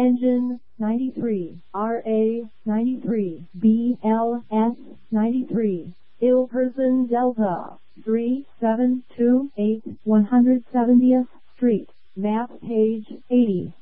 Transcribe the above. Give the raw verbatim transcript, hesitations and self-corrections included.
Engine ninety-three, R A ninety-three, B L S ninety-three, Ill Person Delta, three seven two eight one hundred seventieth Street, map page eighty.